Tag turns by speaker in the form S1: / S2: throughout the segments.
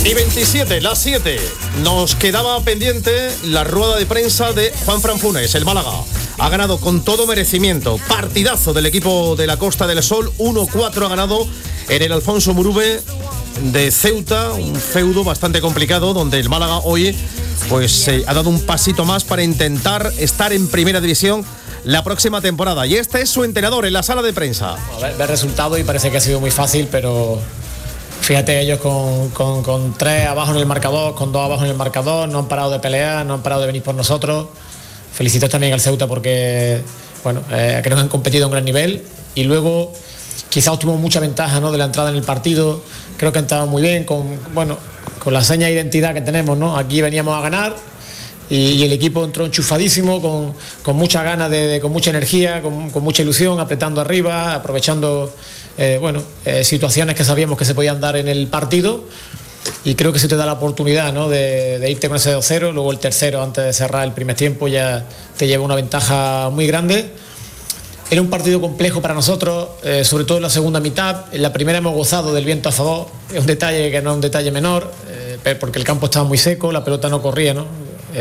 S1: Y 27, las 7. Nos quedaba pendiente la rueda de prensa de Juanfran Funes. El Málaga ha ganado con todo merecimiento. Partidazo del equipo de la Costa del Sol. 1-4 ha ganado en el Alfonso Murube de Ceuta. Un feudo bastante complicado donde el Málaga hoy pues ha dado un pasito más para intentar estar en primera división la próxima temporada. Y este es su entrenador en la sala de prensa.
S2: A ver, resultado y parece que ha sido muy fácil, pero fíjate, ellos con 3 abajo en el marcador, con 2 abajo en el marcador, no han parado de pelear, no han parado de venir por nosotros. Felicito también al Ceuta porque, bueno, creo que han competido a un gran nivel y luego quizás tuvimos mucha ventaja, ¿no?, de la entrada en el partido. Creo que han estado muy bien con la seña de identidad que tenemos, ¿no? Aquí veníamos a ganar y el equipo entró enchufadísimo, con muchas ganas, con mucha energía, con mucha ilusión, apretando arriba, aprovechando situaciones que sabíamos que se podían dar en el partido, y creo que se te da la oportunidad, ¿no?, de irte con ese 2-0, luego el tercero antes de cerrar el primer tiempo ya te lleva una ventaja muy grande. Era un partido complejo para nosotros, sobre todo en la segunda mitad. En la primera hemos gozado del viento a favor, es un detalle que no es un detalle menor, porque el campo estaba muy seco, la pelota no corría, ¿no?,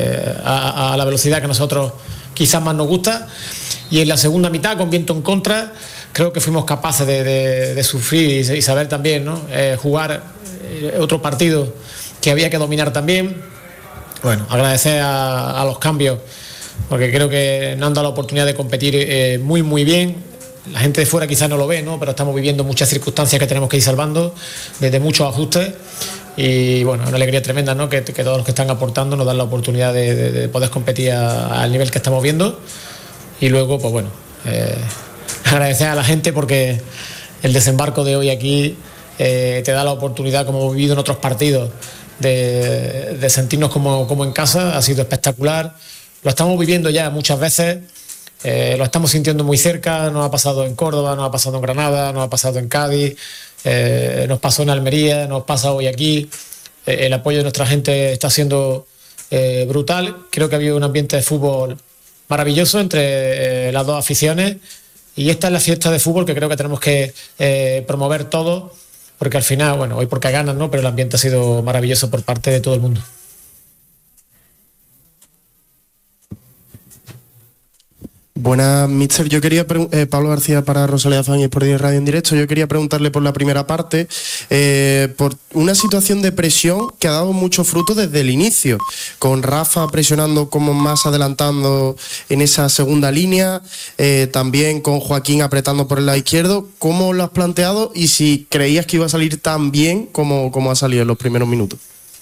S2: a la velocidad que a nosotros quizás más nos gusta, y en la segunda mitad con viento en contra creo que fuimos capaces de sufrir y saber también, ¿no?, jugar otro partido que había que dominar también. Bueno, agradecer a los cambios porque creo que nos han dado la oportunidad de competir muy muy bien. La gente de fuera quizás no lo ve, ¿no?, pero estamos viviendo muchas circunstancias que tenemos que ir salvando desde muchos ajustes. Y bueno, una alegría tremenda, ¿no?, que todos los que están aportando nos dan la oportunidad de poder competir al nivel que estamos viendo. Y luego, pues bueno, agradecer a la gente porque el desembarco de hoy aquí te da la oportunidad, como hemos vivido en otros partidos, de sentirnos como en casa. Ha sido espectacular. Lo estamos viviendo ya muchas veces, lo estamos sintiendo muy cerca. Nos ha pasado en Córdoba, nos ha pasado en Granada, nos ha pasado en Cádiz, nos pasó en Almería, nos pasa hoy aquí. El apoyo de nuestra gente está siendo brutal. Creo que ha habido un ambiente de fútbol maravilloso entre las dos aficiones, y esta es la fiesta de fútbol que creo que tenemos que promover todos, porque al final, bueno, hoy porque ganan, ¿no?, pero el ambiente ha sido maravilloso por parte de todo el mundo.
S3: Buenas, mister. Yo quería Pablo García para Rosalía Fan y Sport Radio en directo. Yo quería preguntarle por la primera parte, por una situación de presión que ha dado mucho fruto desde el inicio, con Rafa presionando como más adelantando en esa segunda línea, también con Joaquín apretando por el lado izquierdo. ¿Cómo lo has planteado y si creías que iba a salir tan bien como ha salido en los primeros minutos?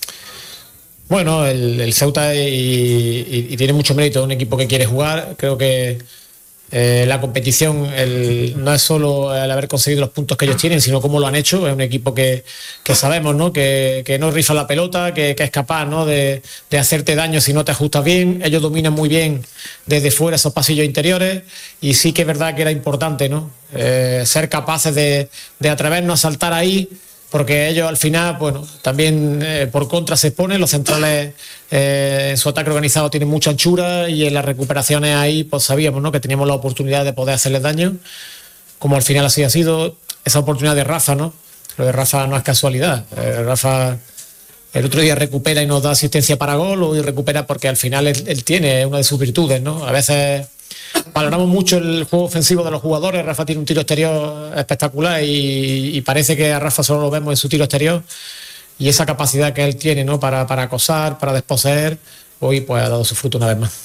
S2: Bueno, el Ceuta y tiene mucho mérito, un equipo que quiere jugar. Creo que la competición no es solo el haber conseguido los puntos que ellos tienen, sino cómo lo han hecho. Es un equipo que sabemos, ¿no?, que no rifa la pelota, que es capaz, ¿no?, de hacerte daño si no te ajustas bien. Ellos dominan muy bien desde fuera esos pasillos interiores, y sí que es verdad que era importante, ¿no?, ser capaces de atrevernos a saltar ahí, porque ellos al final, bueno, también por contra se exponen. Los centrales en su ataque organizado tienen mucha anchura, y en las recuperaciones ahí pues sabíamos, ¿no?, que teníamos la oportunidad de poder hacerles daño, como al final así ha sido. Esa oportunidad de Rafa, ¿no?, lo de Rafa no es casualidad. Rafa el otro día recupera y nos da asistencia para gol, hoy recupera porque al final él tiene una de sus virtudes, ¿no? A veces valoramos mucho el juego ofensivo de los jugadores. Rafa tiene un tiro exterior espectacular y parece que a Rafa solo lo vemos en su tiro exterior, y esa capacidad que él tiene, ¿no?, para acosar, para desposeer, hoy pues ha dado su fruto una vez más.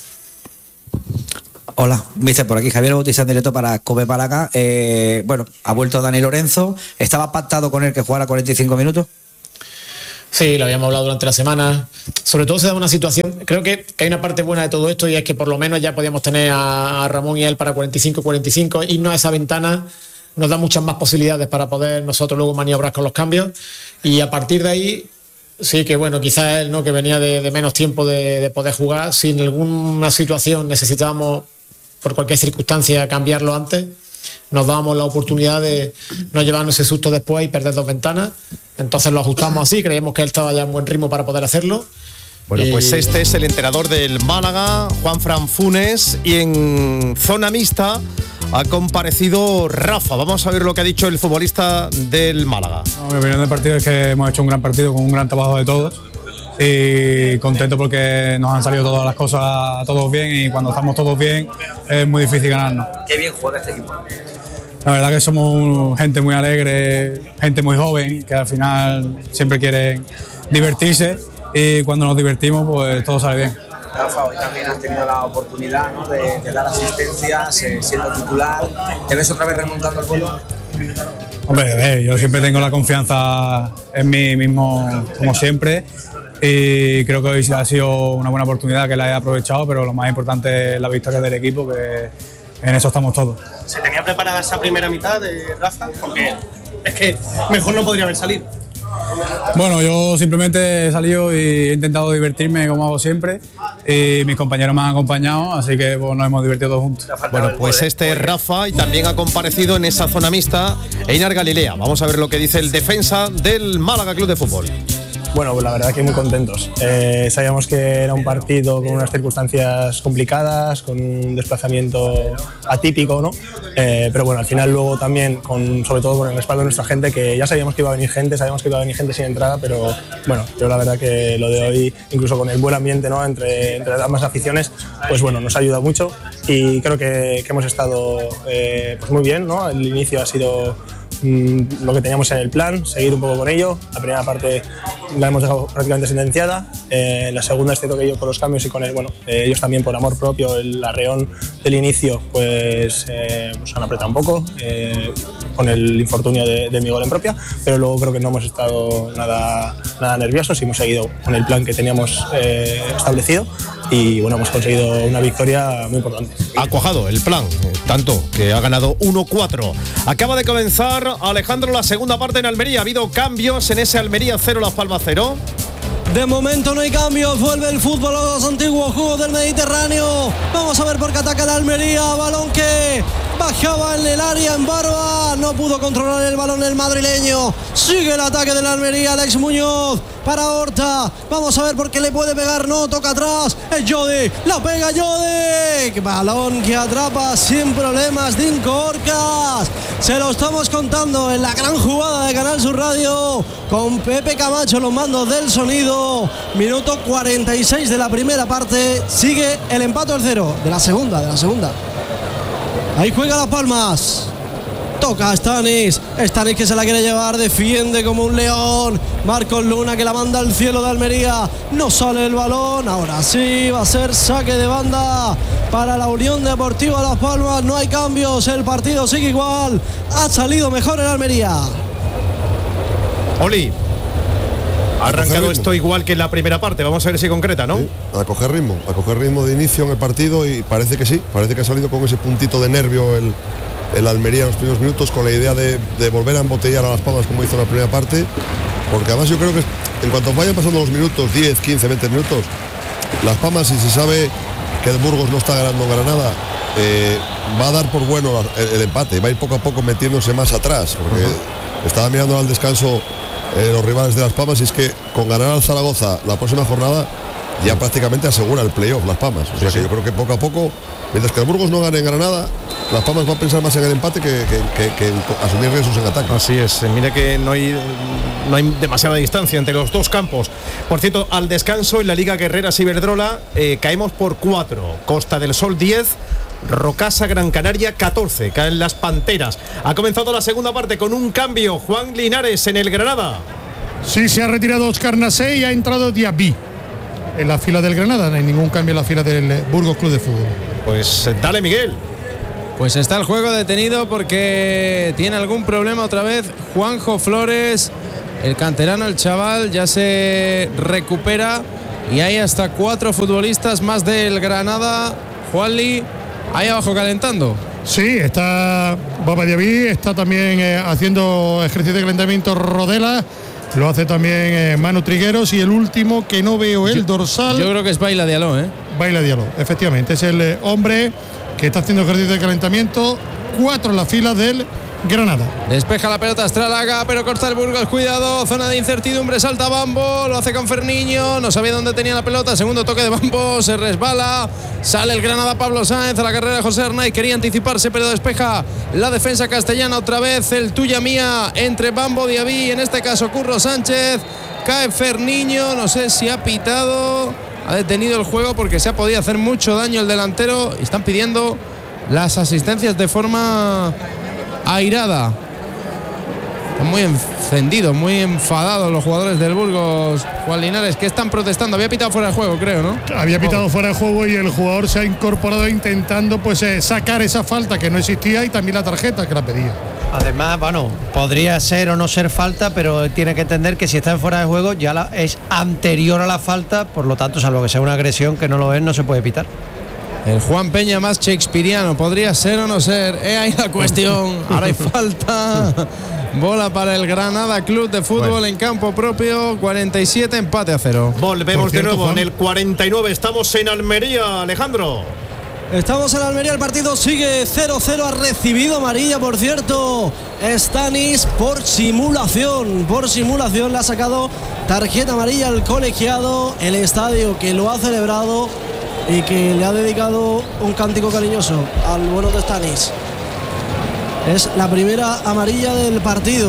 S4: Hola, mister, por aquí Javier Bautista en directo para COPE Málaga. Bueno, ha vuelto Dani Lorenzo. ¿Estaba pactado con él que jugara 45 minutos?
S2: Sí, lo habíamos hablado durante la semana. Sobre todo se da una situación, creo que hay una parte buena de todo esto, y es que por lo menos ya podíamos tener a Ramón y a él para 45, irnos a esa ventana nos da muchas más posibilidades para poder nosotros luego maniobrar con los cambios, y a partir de ahí sí que bueno, quizás él, ¿no?, que venía de menos tiempo de poder jugar, si en alguna situación necesitábamos por cualquier circunstancia cambiarlo antes, nos dábamos la oportunidad de no llevarnos ese susto después y perder 2 ventanas. Entonces lo ajustamos así, creíamos que él estaba ya en buen ritmo para poder hacerlo.
S1: Bueno, pues este es el entrenador del Málaga, Juanfran Funes, y en zona mixta ha comparecido Rafa. Vamos a ver lo que ha dicho el futbolista del Málaga.
S5: Mi opinión del partido es que hemos hecho un gran partido con un gran trabajo de todos y contento porque nos han salido todas las cosas todos bien, y cuando estamos todos bien es muy difícil ganarnos.
S4: Qué bien juega este equipo.
S5: La verdad que somos gente muy alegre, gente muy joven, que al final siempre quieren divertirse, y cuando nos divertimos pues todo sale bien.
S4: Rafa, hoy también has tenido la oportunidad, ¿no?, de dar asistencias, siendo titular. ¿Te ves otra vez remontando el vuelo?
S5: Hombre, yo siempre tengo la confianza en mí mismo, como siempre, y creo que hoy ha sido una buena oportunidad que la he aprovechado, pero lo más importante es la victoria del equipo, que en eso estamos todos.
S6: ¿Se tenía preparada esa primera mitad de Rafa? Porque es que mejor no podría haber salido.
S5: Bueno, yo simplemente he salido y he intentado divertirme como hago siempre, y mis compañeros me han acompañado, así que pues, nos hemos divertido todos juntos.
S1: Bueno, pues este es Rafa, y también ha comparecido en esa zona mixta Einar Galilea. Vamos a ver lo que dice el defensa del Málaga Club de Fútbol.
S7: Bueno, pues la verdad que muy contentos. Sabíamos que era un partido con unas circunstancias complicadas, con un desplazamiento atípico, ¿no? Pero bueno, al final luego también, sobre todo con el respaldo de nuestra gente, que ya sabíamos que iba a venir gente, sin entrada, pero bueno, yo la verdad que lo de hoy, incluso con el buen ambiente, ¿no?, entre ambas aficiones, pues bueno, nos ha ayudado mucho, y creo que hemos estado pues muy bien, ¿no? El inicio ha sido lo que teníamos en el plan, seguir un poco con ello. La primera parte la hemos dejado prácticamente sentenciada. La segunda es cierto que yo, por los cambios y con ellos también por amor propio, el arreón del inicio, pues han apretado un poco con el infortunio de mi gol en propia, pero luego creo que no hemos estado nada nerviosos y hemos seguido con el plan que teníamos establecido, y bueno, hemos conseguido una victoria muy importante.
S1: Ha cuajado el plan, tanto que ha ganado 1-4. Acaba de comenzar, Alejandro, la segunda parte en Almería. Ha habido cambios en ese Almería 0, Las Palmas 0.
S8: De momento no hay cambios, vuelve el fútbol a los antiguos juegos del Mediterráneo. Vamos a ver por qué ataca la Almería. Balón que bajaba en el área en Barba, no pudo controlar el balón el madrileño. Sigue el ataque de la Almería, Alex Muñoz para Horta. Vamos a ver por qué le puede pegar, no, toca atrás. Es Jodi, la pega Jodi. Balón que atrapa sin problemas Dinko Orcas. Se lo estamos contando en la gran jugada de Canal Sur Radio con Pepe Camacho, los mandos del sonido. Minuto 46 de la primera parte. Sigue el empate al 0 de la segunda. Ahí juega Las Palmas. Toca Stanis que se la quiere llevar, defiende como un león. Marcos Luna que la manda al cielo de Almería. No sale el balón. Ahora sí va a ser saque de banda para la Unión Deportiva Las Palmas. No hay cambios, el partido sigue igual. Ha salido mejor el Almería.
S1: Oli, ha arrancado esto igual que en la primera parte. Vamos a ver si concreta, ¿no?
S9: Sí, a coger ritmo de inicio en el partido, y parece que sí, parece que ha salido con ese puntito de nervio el Almería en los primeros minutos, con la idea de volver a embotellar a Las Palmas como hizo en la primera parte, porque además yo creo que en cuanto vayan pasando los minutos, 10, 15, 20 minutos, Las Palmas, si se sabe que el Burgos no está ganando en Granada, va a dar por bueno el empate, va a ir poco a poco metiéndose más atrás, porque estaba mirando al descanso los rivales de Las Palmas, y es que con ganar al Zaragoza la próxima jornada ya prácticamente asegura el playoff Las Palmas. O sea que yo creo que poco a poco, mientras que el Burgos no gane en Granada, Las Palmas va a pensar más en el empate que en asumir riesgos en ataque.
S1: Así es, mire que no hay demasiada distancia entre los dos campos. Por cierto, al descanso en la Liga Guerreras Iberdrola caemos por 4, Costa del Sol 10, Rocasa Gran Canaria 14, caen las Panteras. Ha comenzado la segunda parte con un cambio. Juan Linares en el Granada.
S10: Sí, se ha retirado Óscar Nasé y ha entrado Diaby en la fila del Granada. No hay ningún cambio en la fila del Burgos Club de Fútbol.
S1: Pues dale, Miguel.
S11: Pues está el juego detenido porque tiene algún problema otra vez Juanjo Flores, el canterano, el chaval, ya se recupera, y hay hasta 4 futbolistas más del Granada. Juanli, ahí abajo calentando.
S10: Sí, está Baba Diaby, está también haciendo ejercicio de calentamiento Rodela, lo hace también Manu Trigueros, y el último que no veo el dorsal.
S11: Yo creo que es Baila Diallo,
S10: Baila Diallo, efectivamente, es el hombre que está haciendo ejercicio de calentamiento. 4 en la fila del Granada.
S11: Despeja la pelota Estralaga, pero corta el Burgos, cuidado, zona de incertidumbre, salta Bambo, lo hace con Ferniño, no sabía dónde tenía la pelota, segundo toque de Bambo, se resbala, sale el Granada Pablo Sáenz a la carrera de José Arnaiz, quería anticiparse, pero despeja la defensa castellana otra vez, el tuya mía entre Bambo, Diaby, en este caso Curro Sánchez, cae Ferniño, no sé si ha pitado, ha detenido el juego porque se ha podido hacer mucho daño el delantero y están pidiendo las asistencias de forma airada. Están muy encendidos, muy enfadados los jugadores del Burgos, Juan Linares, que están protestando. Había pitado fuera de juego, creo, ¿no?
S10: Había pitado fuera de juego y el jugador se ha incorporado intentando pues sacar esa falta que no existía y también la tarjeta que la pedía.
S12: Además, bueno, podría ser o no ser falta, pero tiene que entender que si está en fuera de juego ya es anterior a la falta, por lo tanto, salvo que sea una agresión que no lo es, no se puede pitar.
S11: El Juan Peña más shakespeariano, podría ser o no ser, ahí la cuestión. Ahora hay falta. Bola para el Granada Club de Fútbol en campo propio, 47, empate a 0.
S1: Volvemos de nuevo en el 49, estamos en Almería, Alejandro.
S8: Estamos en Almería, el partido sigue 0-0, ha recibido amarilla, por cierto, Stanis por simulación le ha sacado tarjeta amarilla al colegiado, el estadio que lo ha celebrado y que le ha dedicado un cántico cariñoso al bueno de Stanis. Es la primera amarilla del partido.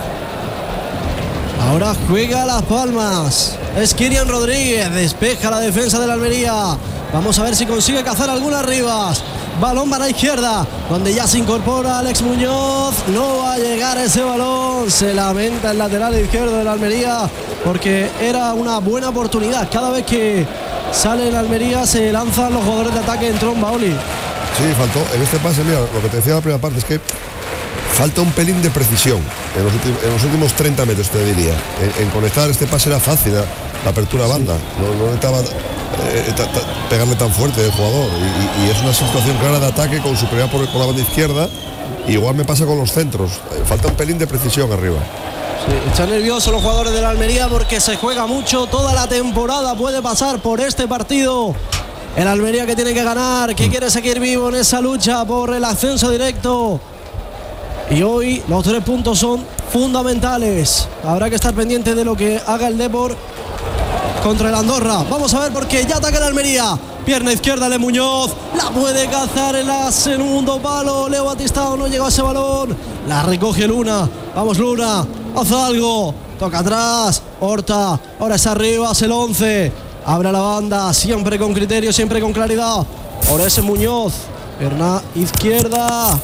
S8: Ahora juega Las Palmas, es Kirian Rodríguez, despeja la defensa de la Almería. Vamos a ver si consigue cazar algunas Rivas. Balón para la izquierda, donde ya se incorpora Alex Muñoz. No va a llegar ese balón. Se lamenta el lateral izquierdo de la Almería porque era una buena oportunidad. Cada vez que sale en Almería se lanzan los jugadores de ataque en tromba, Oli.
S9: Sí, faltó en este pase, mira, lo que te decía en la primera parte es que falta un pelín de precisión en los últimos 30 metros, te diría. En conectar este pase era fácil, la apertura a banda. No necesitaba pegarle tan fuerte el jugador. Y es una situación clara de ataque con superioridad por la banda izquierda. Igual me pasa con los centros. Falta un pelín de precisión arriba.
S8: Sí, están nerviosos los jugadores de la Almería porque se juega mucho. Toda la temporada puede pasar por este partido. El Almería que tiene que ganar, que quiere seguir vivo en esa lucha por el ascenso directo. Y hoy los 3 puntos son fundamentales. Habrá que estar pendiente de lo que haga el Depor contra el Andorra. Vamos a ver porque ya ataca el Almería. Pierna izquierda de Muñoz. La puede cazar en el segundo palo. Leo Batistao no llegó a ese balón. La recoge Luna. Vamos Luna. Haz algo. Toca atrás. Horta. Ahora es arriba. Es el 11. Abre la banda. Siempre con criterio. Siempre con claridad. Ahora es Muñoz. Pierna izquierda.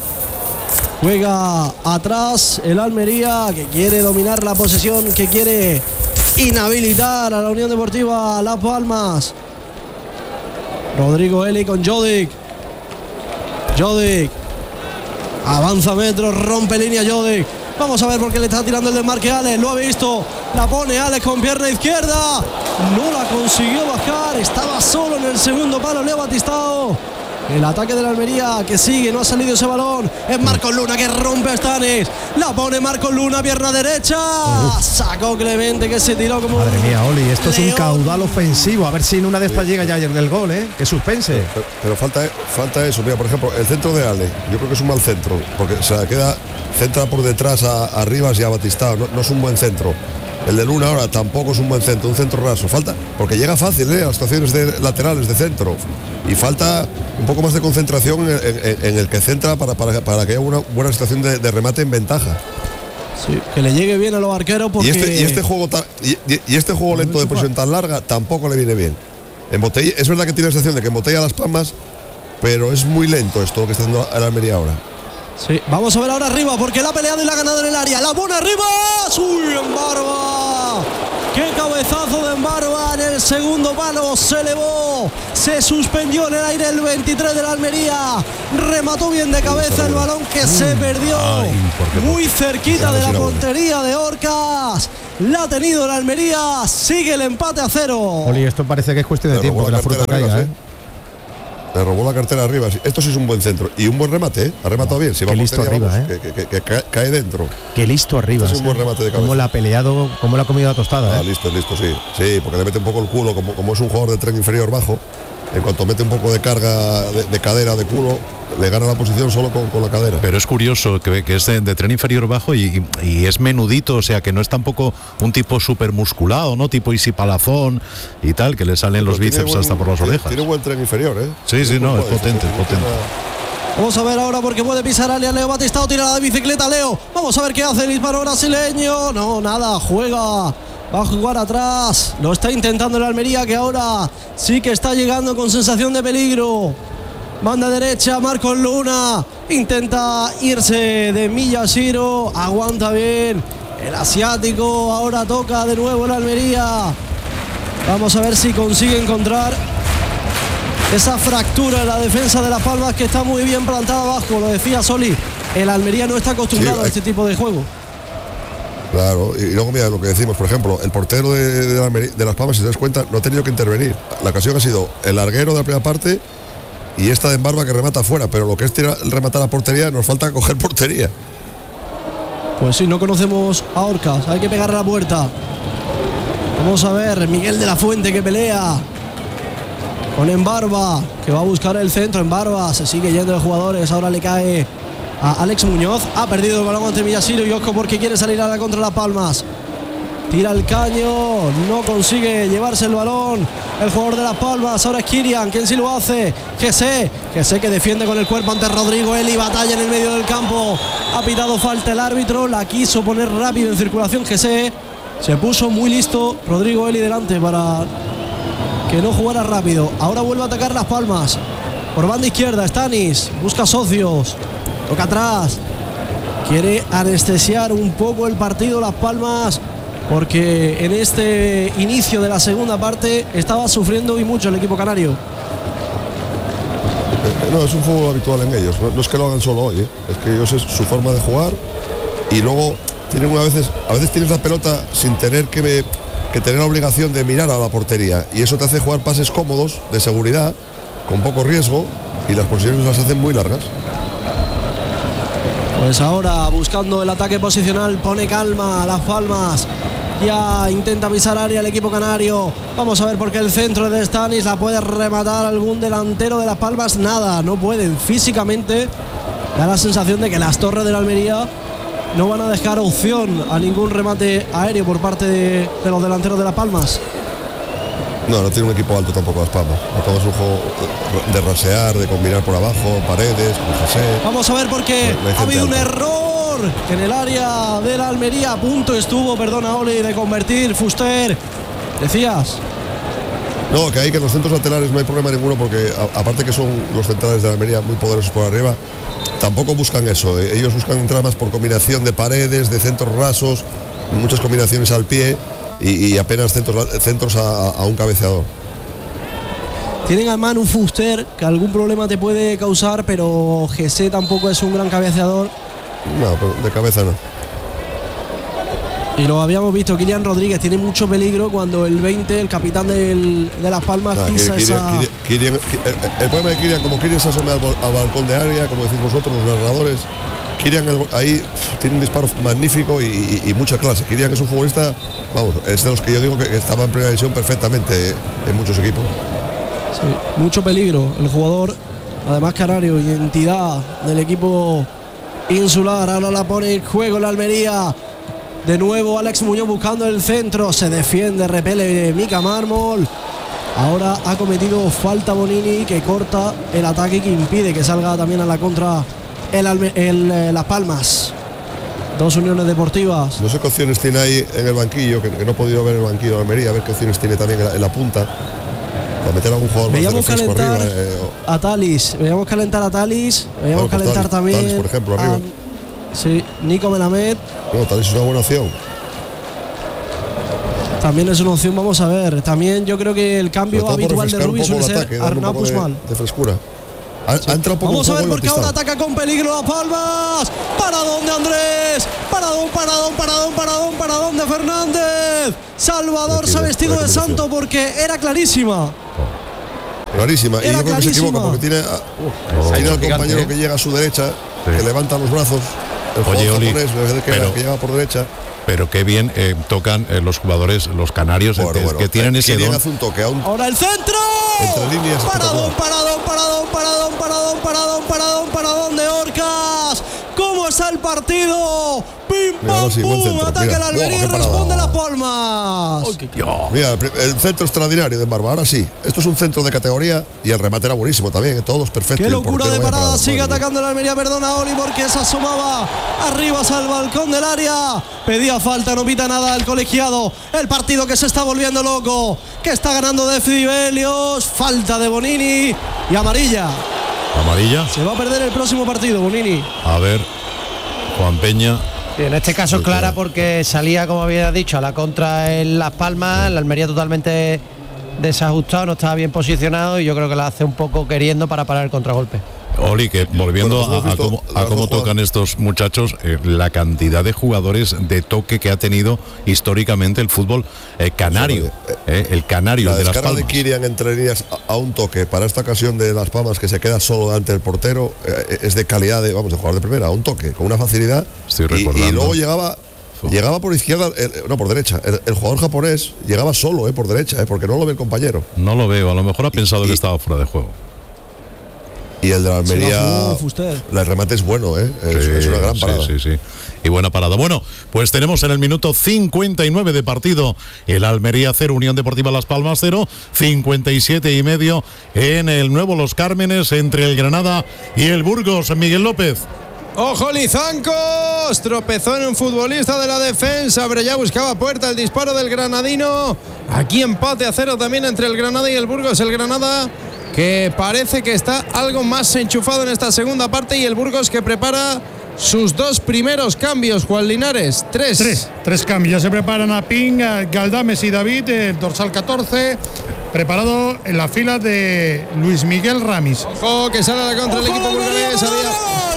S8: Juega atrás el Almería, que quiere dominar la posesión, que quiere inhabilitar a la Unión Deportiva Las Palmas. Rodrigo Eli con Jodic. Jodic avanza metros, rompe línea Jodic. Vamos a ver por qué le está tirando el desmarque Alex. Lo ha visto, la pone Alex con pierna izquierda. No la consiguió bajar, estaba solo en el segundo palo Leo Batistao. El ataque de la Almería que sigue, no ha salido ese balón. Es Marcos Luna que rompe a Stanis. La pone Marcos Luna, pierna derecha. Sacó Clemente que se tiró como.
S13: Madre mía, Oli, esto es un caudal ofensivo. A ver si en una de estas llega ya ayer del gol, ¿eh? Qué suspense.
S9: Pero falta eso. Mira, por ejemplo, el centro de Ale, yo creo que es un mal centro, porque se la queda, centra por detrás a Rivas y a Batistao. No es un buen centro. El de Luna ahora tampoco es un buen centro, un centro raso. Falta, porque llega fácil, a las situaciones de laterales de centro. Y falta un poco más de concentración en el que centra para que haya una buena situación de remate en ventaja.
S8: Sí, que le llegue bien a los arqueros porque.
S9: Y este juego lento de presión tan larga tampoco le viene bien. En Botella, es verdad que tiene la sensación de que en Botella Las Palmas, pero es muy lento esto que está haciendo el Almería ahora.
S8: Sí, vamos a ver ahora arriba porque la ha peleado y la ha ganado en el área. La pone arriba. ¡Uy, en Barba! ¡Qué cabezazo de Embarba! En el segundo palo se elevó, se suspendió en el aire el 23 de la Almería. Remató bien de cabeza el balón que se perdió muy cerquita de la portería de Orcas. La ha tenido la Almería, sigue el empate a 0.
S13: Oli, esto parece que es cuestión de tiempo que la fruta caiga, ¿eh?
S9: Le robó la cartera arriba. Esto sí es un buen centro y un buen remate, ¿eh? Ha rematado bien. Si
S13: qué listo arriba,
S9: que cae dentro.
S13: Qué listo arriba.
S9: Este es un buen remate de cabeza.
S13: Cómo la ha peleado, cómo la ha comido la tostada.
S9: Listo, sí. Sí, porque le mete un poco el culo, como es un jugador de tren inferior bajo. en cuanto mete un poco de carga de cadera, de culo, le gana la posición solo con la cadera.
S14: Pero es curioso que es de tren inferior bajo y es menudito, o sea que no es tampoco un tipo súper musculado, ¿no? Tipo Isi Palazón y tal, que le salen los bíceps hasta por las orejas.
S9: Tiene buen tren inferior, ¿eh?
S14: Sí, no, es potente.
S8: Vamos a ver ahora porque puede pisar área Leo Batistao, tira la de bicicleta Leo. Vamos a ver qué hace el disparo brasileño. No, nada, juega. Va a jugar atrás. Lo está intentando el Almería, que ahora sí que está llegando con sensación de peligro. Banda derecha, Marcos Luna. Intenta irse de Miyashiro. Aguanta bien el asiático. Ahora toca de nuevo el Almería. Vamos a ver si consigue encontrar esa fractura en la defensa de Las Palmas, que está muy bien plantada abajo. Lo decía Soli, el Almería no está acostumbrado a este tipo de juego.
S9: Claro, y luego mira lo que decimos, por ejemplo, el portero de Las Palmas, si te das cuenta, no ha tenido que intervenir. La ocasión ha sido el larguero de la primera parte y esta de Embarba que remata afuera, pero lo que es rematar a portería, nos falta coger portería.
S8: Pues sí, no conocemos a Orcas, hay que pegarle a la puerta. Vamos a ver, Miguel de la Fuente que pelea con Embarba, que va a buscar el centro. Embarba se sigue yendo de jugadores, ahora le cae a Alex Muñoz. Ha perdido el balón ante Miyashiro y ojo porque quiere salir a la contra Las Palmas. Tira el caño, no consigue llevarse el balón el jugador de Las Palmas. Ahora es Kirian, quien sí lo hace. Jesse que defiende con el cuerpo ante Rodrigo Eli, batalla en el medio del campo. Ha pitado falta el árbitro, la quiso poner rápido en circulación Jesse. Se puso muy listo Rodrigo Eli delante para que no jugara rápido. Ahora vuelve a atacar Las Palmas. Por banda izquierda, Stanis busca socios. Toca atrás. Quiere anestesiar un poco el partido Las Palmas, porque en este inicio de la segunda parte estaba sufriendo y mucho el equipo canario.
S9: No, es un fútbol habitual en ellos. No es que lo hagan solo hoy, ¿eh? Es que ellos es su forma de jugar y luego tienen a veces tienes la pelota sin tener que tener la obligación de mirar a la portería, y eso te hace jugar pases cómodos, de seguridad, con poco riesgo, y las posiciones las hacen muy largas.
S8: Pues ahora buscando el ataque posicional, pone calma a Las Palmas. Ya intenta pisar área el equipo canario. Vamos a ver por qué el centro de Stanis la puede rematar algún delantero de Las Palmas. Nada, no pueden. Físicamente da la sensación de que las torres de la Almería no van a dejar opción a ningún remate aéreo por parte de los delanteros de Las Palmas.
S9: No tiene un equipo alto tampoco Las Palmas. Todo es un juego de rasear, de combinar por abajo, Paredes, con José.
S8: Vamos a ver por qué ha habido un error en el área de la Almería. A punto estuvo, perdona Oli, de convertir Fuster. ¿Decías?
S9: No, que en los centros laterales no hay problema ninguno, porque aparte que son los centrales de la Almería muy poderosos por arriba, tampoco buscan eso. Ellos buscan entrar más por combinación de Paredes, de centros rasos, muchas combinaciones al pie y apenas centros a un cabeceador.
S8: Tienen a Manu Fuster, que algún problema te puede causar, pero Jesse tampoco es un gran cabeceador.
S9: No, pero de cabeza no.
S8: Y lo habíamos visto, Kylian Rodríguez tiene mucho peligro cuando el 20, el capitán de Las Palmas, pisa esa...
S9: El problema de Kylian, como Kylian se asoma al balcón de área, como decís vosotros, los narradores, Kylian ahí tiene un disparo magnífico y mucha clase. Kylian es un futbolista, vamos, es de los que yo digo que estaba en primera división perfectamente en muchos equipos.
S8: Sí, mucho peligro. El jugador, además canario, identidad del equipo insular. Ahora la pone en juego la Almería. De nuevo Alex Muñoz buscando el centro. Se defiende, repele Mica Mármol. Ahora ha cometido falta Bonini, que corta el ataque y que impide que salga también a la contra Las Palmas. Dos Uniones Deportivas.
S9: No sé qué opciones tiene ahí en el banquillo, que no he podido ver el banquillo de Almería, a ver qué opciones tiene también en la punta. Para meter a un jugador
S8: veíamos
S9: más de
S8: calentar
S9: arriba,
S8: a Talis. Veíamos calentar a Talis. Veíamos calentar también
S9: Talis, por ejemplo, arriba.
S8: Sí, Nico Melamed.
S9: No, Talis es una buena opción.
S8: También es una opción, vamos a ver. También yo creo que el cambio habitual de Rubí suele ser Arnau Puigmal.
S9: De frescura. Ha entrado un poco.
S8: Vamos a ver porque ahora ataca con peligro Las Palmas. ¿Para dónde Andrés? ¿Para dónde Fernández? Salvador se ha vestido de santo porque era clarísima.
S9: Clarísima. Y yo creo que se equivoca porque tiene al compañero que llega a su derecha, que levanta los brazos
S14: Oye, Oli,
S9: que llega por derecha.
S14: Pero qué bien tocan los jugadores, los canarios, que tienen ese don.
S9: Hace un toque,
S8: Ahora el centro.
S9: Entre líneas.
S8: Paradón de Orcas. ¿Cómo está el partido? ¡Pim, pam, pum! Ataca el Almería y responde Las Palmas.
S9: Mira, el centro extraordinario de Barba. Ahora sí, esto es un centro de categoría y el remate era buenísimo también, todos perfectos.
S8: Qué locura de parada, sigue atacando el Almería, perdona Oli, porque se asomaba arriba al balcón del área. Pedía falta, no pita nada el colegiado. El partido que se está volviendo loco, que está ganando Decibelios. Falta de Bonini y amarilla.
S14: ¿Amarilla?
S8: Se va a perder el próximo partido, Bonini.
S14: A ver, Juan Peña.
S12: Sí, en este caso clara porque salía, como había dicho, a la contra en Las Palmas. El Almería totalmente desajustado, no estaba bien posicionado y yo creo que la hace un poco queriendo para parar el contragolpe.
S14: Oli, que volviendo a cómo tocan estos muchachos, la cantidad de jugadores de toque que ha tenido históricamente el fútbol canario, el canario de Las Palmas.
S9: La descarga de Kirian entre líneas a un toque para esta ocasión de Las Palmas, que se queda solo ante el portero, es de calidad de jugador de primera, a un toque, con una facilidad.
S14: Estoy recordando.
S9: Y luego llegaba por izquierda, por derecha. El jugador japonés llegaba solo, por derecha, porque no lo ve el compañero.
S14: No lo veo, a lo mejor ha pensado que estaba fuera de juego.
S9: Y el de la Almería, el remate es bueno, es una gran parada.
S14: Sí. Y buena parada. Bueno, pues tenemos en el minuto 59 de partido el Almería 0, Unión Deportiva Las Palmas 0, 57 y medio en el nuevo Los Cármenes entre el Granada y el Burgos. Miguel López.
S11: ¡Ojo, Lizancos! Tropezó en un futbolista de la defensa, pero ya buscaba puerta el disparo del granadino. Aquí empate a 0 también entre el Granada y el Burgos. El Granada que parece que está algo más enchufado en esta segunda parte y el Burgos que prepara sus dos primeros cambios, Juan Linares.
S10: Tres cambios, ya se preparan a Ping, a Galdames y David, el dorsal 14, preparado en la fila de Luis Miguel Ramis.
S11: Ojo, que sale a la contra el equipo burgalés.